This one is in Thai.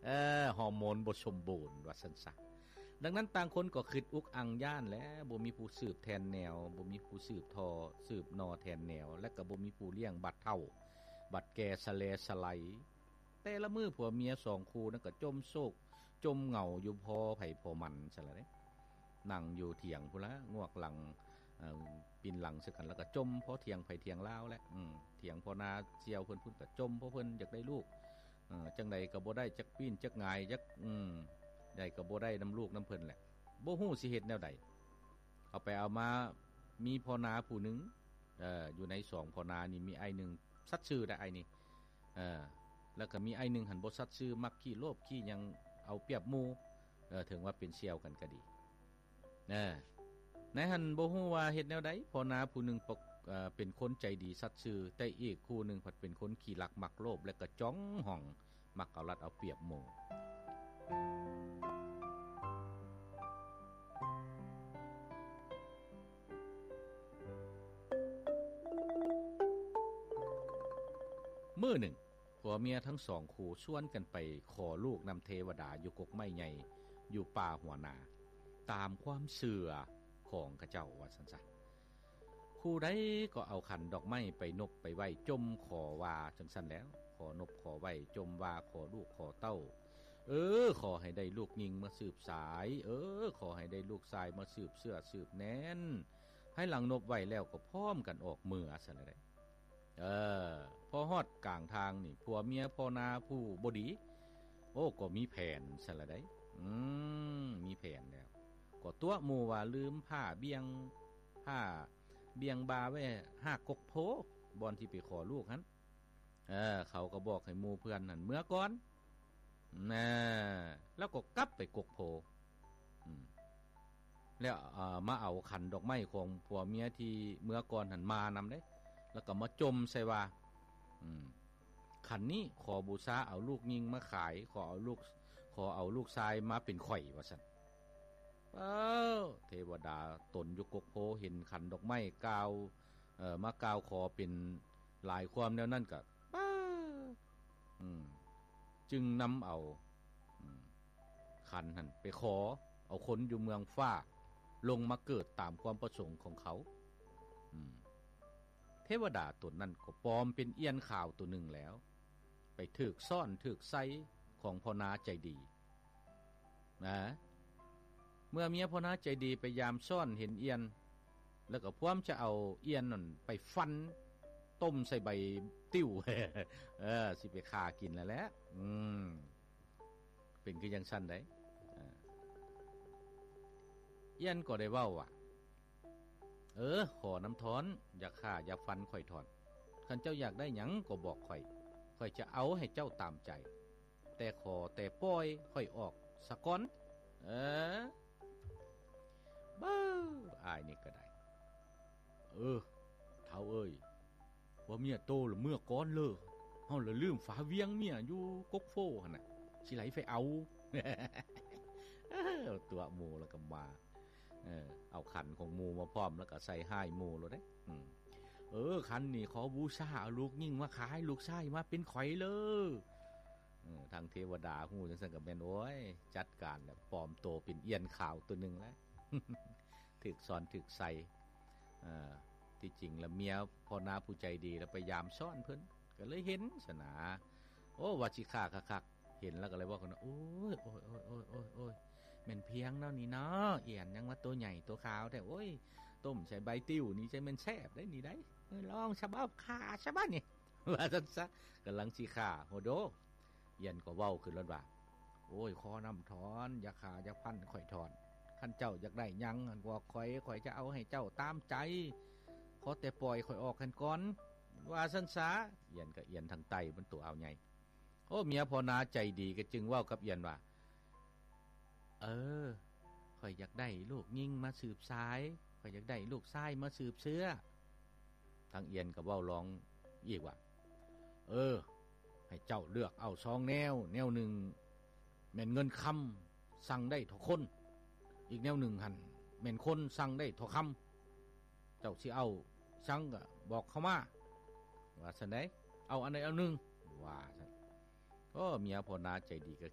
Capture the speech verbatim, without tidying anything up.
เออฮอร์โมนบ่สมบูรณ์ว่าซั่นซะดังนั้นต่างคนก็คิดอุกอังย่านและบ่มีผู้สืบแทนแนวบ่มีผู้สืบทอสืบนอแทนแนวและก็บ่มีผู้เลี้ยงบัดเฒ่าบัดแก่สะเลสไลแต่ละมื้อผัวเมียสองคู่นั้นก็จมโศกจมเหงาอยู่พอไผพอมันซะละเด้นั่งอยู่เถียงพุ่นละงวกหลังเอ่อปีนหลังซะกันแล้วก็จมเพราะเถียงไผเถียงลาวแหละอือเถียงพอนาเจียวเพิ่นพุ่นก็จมเพราะเพิ่นอยากได้ลูกเออจังได๋ก็บ่ได้จักปีนจักงายจักอืมได้ก็บ่ได้นำลูกนำเพิ่นแหละบ่ฮู้สิเฮ็ดแนวใดเอาไปเอามามีพ่อนาผู้หนึงเอ่ออยู่ในสองพ่อนานี่มีไอ้หนึ่งสัตย์ซื่อได้ไอ้นี่เออแล้วก็มีไอ้หนึ่งหันบ่สัตย์ซื่อมักขี้โลภขี้หยังเอาเปรียบหมู่เออถึงว่าเป็นเสี่ยวกันก็ดีเออในหันบ่ฮู้ว่าเฮ็ดแนวใดพ่อนาผู้หนึงปกเอ่อเป็นคนใจดีสัตย์ซื่อแต่อีกคู่หนึงผัดเป็นคนขี้ลักมักโลภและก็จ้องห่องมักเอารัดเอาเปรียบหมู่มื้อหนึ่งผัวเมียทั้งสองคู่ชวนกันไปขอลูกนำเทวดาอยู่กกไม้ใหญ่อยู่ป่าหัวนาตามความเชื่อของเขาเจ้าว่าซั่นซะคู่ใดก็เอาขันดอกไม้ไปนบไปไหว้จมขอว่าจังซั่นแล้วขอนบขอไหว้จมว่าขอลูกขอเต้าเออขอให้ได้ลูกหญิงมาสืบสายเออขอให้ได้ลูกชายมาสืบเสื้อสืบแน่นให้หลังนบไว้แล้วก็พร้อมกันออกมือซั่นแหละเออพอฮอดกลางทางนี่ผัวเมียพ่อนาผู้บ่ดีโอ้ก็มีแผนซั่นละได้อืมมีแผนแล้วก็ตัวหมู่ว่าลืมผ้าเบียงผ้าเบียงบาไว้หากกกโพบ่อนที่ไปขอลูกหั่นเออเขาก็บอกให้หมู่เพื่อนนั่นเมื่อก่อนน่ะแล้วก็กลับไปกกโพอืมแล้วเอ่อมาเอาขันดอกไม้ของผัวเมียที่เมื่อก่อนหั่นมานำเด้แล้วก็มาจมใส่ว่าอืมขันนี้ขอบูชาเอาลูกยิงมาขายขอเอาลูกขอเอาลูกชายมาเป็นข่อยว่าซั่นเอ้าเทวดาตนอยู่กกโพเห็นขันดอกไม้กาวเอ่อมากาวขอเป็นหลายความแนวนั้นก็ป้าอืมจึงนำเอาอืมขันหั่นไปขอเอาคนอยู่เมืองฟ้าลงมาเกิดตามความประสงค์ของเขาอืมเทวดาตัวนั้นก็ปลอมเป็นเอียนข่าวตัวหนึ่งแล้วไปถึกซ่อนถึกไซของพ่อนาใจดีนะเมื่อเมียพ่อนาใจดีไปยามซ่อนเห็นเอียนแล้วก็พร้อมจะเอาเอียนนั่นไปฟันต้มใส่ใบติ้ว เออสิไปฆ่ากินแล้วแหละอืมเป็นคือจังซั่นได้เอียนก็ได้เว้าว่าเออขอน้ำถอนอย่าฆ่าอย่าฟันข่อยถอนคันเจ้าอยากได้หยังก็บอกข่อยข่อยจะเอาให้เจ้าตามใจแต่ขอแต่ปล่อยข่อยออกสะก่อนเออบ้าอายนี่ก็ได้เออเฒ่าเอ้ยว่าเมียโตหรือเมื่อก่อนเลยเฮาละลืมฝาเวียงเมียอยู่กกโฟหั่นน่ะสิไหลไปเอา ตัวหมู่แล้วก็มาเออเอาขันของหมู่มาพร้อมแล้วก็ใส่ให้หมู่แล้วเด้อืมเออขันนี่ขอบูชาเอาลูกยิ่งมาขายลูกชายมาเป็นข่อยเลยเออทางเทวดาฮู้จังซั่นก็แม่นโอ้ยจัดการแล้วปลอมโตเป็นเอียนขาวตัวนึงแล้ว ถึกสอนถึกใส่เอ่อที่จริงแล้วเมียพ่อนาผู้ใจดีแล้วพยายามซ่อนเพิ่นก็เลยเห็นสนาโอ้ว่าสิฆ่าคักๆเห็นแล้วก็เลยว่าคนโอ้ยโอ้ยโอ้ยโอ้ยโอ้ยโอ้ยแม่นเพียงเนาะนี่เนาะเอียนยังว่าตัวใหญ่ตัวขาวแต่โอ้ยต้มใส่ใบติ้วนี่ใช่แม่นแซ่บได้นี่ได้เออลองฉบับฆ่าฉบับนี่ ว่าซั่นซะกำลังสิฆ่าโหโดเอียนก็เว้าขึ้นแล้วว่าโอ้ยขอน้ำถอนอย่าฆ่าอย่าพันข่อยถอนคันเจ้าอยากได้หยังอันว่าข่อยข่อยจะเอาให้เจ้าตามใจขอแต่ปล่อยข่อยออกกันก่อนว่าซั่นซะเอียนก็เอียนทางใต้มันตัวเอาใหญ่โอ้เมียพ่อนาใจดีก็จึงเว้ากับเอียนว่าเออข่อยอยากได้ลูกยิ่งมาสืบสายข่อยอยากได้ลูกชายมาสืบเชื้อทางเอียนก็เว้าร้องอีกว่าเออให้เจ้าเลือกเอาสองแนวแนวหนึ่งแม่นเงินคำสั่งได้ทุกคนอีกแนวหนึ่งหั่นแม่นคนสั่งได้ทุกคำเจ้าสิเอาสั่งก็บอกเข้ามาว่าซั่นได้เอาอันใดเอาหนึ่งว่าซั่นโอ้เมียพ่อนาใจดีก็